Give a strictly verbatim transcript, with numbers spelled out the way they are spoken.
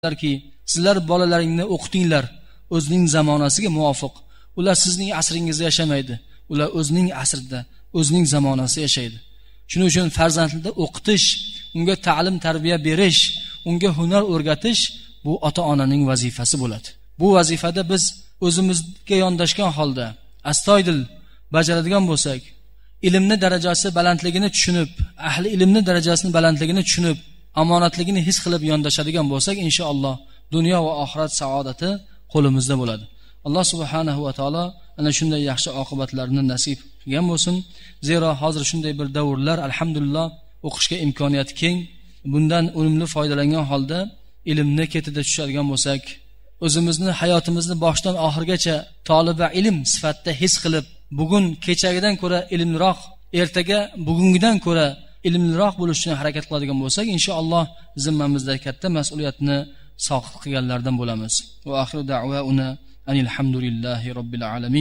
ki sizlar bolalaringni o'qitinglar o'zining zamonasiga muvofiq. Ular sizning asringizda yashamaydi. Ular o'zining asrida, o'zining zamonasida yashaydi. Shuning uchun farzandni o'qitish, unga ta'lim tarbiya berish, unga hunar o'rgatish bu ota-onaning vazifasi bo'ladi. Bu vazifada biz o'zimizga yondashgan holda astoydil bajaradigan bo'lsak, ilmni darajasi balandligini tushunib, ahli ilmni darajasini balandligini tushunib, omonatligini his qilib yondashadigan bo'lsak, inshaalloh dunyo va oxirat saodati qo'limizda bo'ladi. Alloh subhanahu va taolo ana shunday yaxshi oqibatlarni nasib qilgan bo'lsin. Zero hozir shunday bir davrlar, alhamdulillah, o'qishga imkoniyat keng. Bundan unumli foydalangan holda ilmni ketida tushadigan bo'lsak, o'zimizni hayotimizni boshdan oxirgacha toliba ilm sifatida his qilib, bugun kechagidan ko'ra ilmliroq, ertaga bugungidan ko'ra ilmliroq bo'lish uchun harakat qiladigan bo'lsak, inshaalloh zimmamizda katta mas'uliyatni soqit qilganlardan bo'lamiz. Va oxiru da'vauna anil hamdulillahi robbil alamin.